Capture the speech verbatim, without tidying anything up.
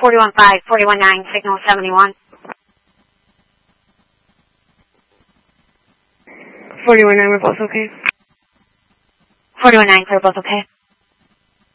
forty-one five, forty-one nine, signal seventy-one. forty-one nine, we're both okay. forty-one nine, clear, both okay.